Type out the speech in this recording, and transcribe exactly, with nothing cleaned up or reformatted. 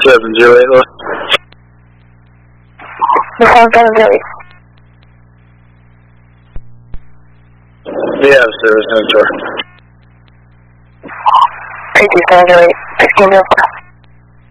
seven zero eight, Louis. seven seven zero eight. Yeah, service next door. three two seven zero eight, sixteen zero four.